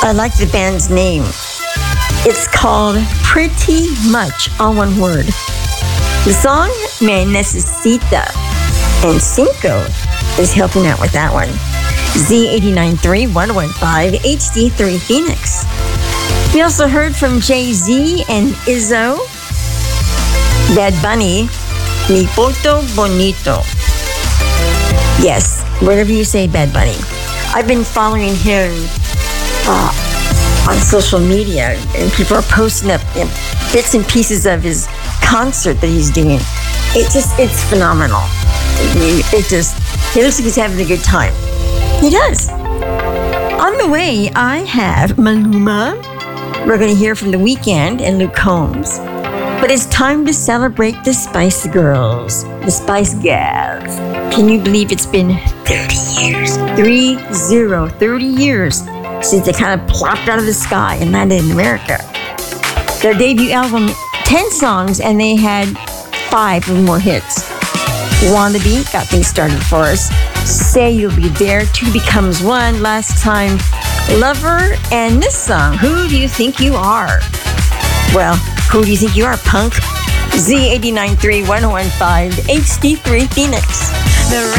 I like the band's name. It's called Pretty Much, all one word. The song, Me Necesita, and Cinco is helping out with that one. Z89.3, 115, HD3 Phoenix. We also heard from Jay-Z and Izzo. Bad Bunny, Mi Puto Bonito. Yes, whatever you say, Bad Bunny. I've been following him on social media, and people are posting up bits and pieces of his concert that he's doing. It's phenomenal. He looks like he's having a good time. He does. On the way, I have Maluma. We're going to hear from The Weeknd and Luke Combs. But it's time to celebrate the Spice Girls, the Spice Gals. Can you believe it's been 30 years? 30 years since they kind of plopped out of the sky and landed in America. Their debut album, 10 songs, and they had 5 more hits. Wannabe got things started for us. Say You'll Be There, Two Becomes One, Last Time, Lover, and this song, Who Do You Think You Are? Well, who do you think you are, punk? Z89.3, 115, HD3 Phoenix.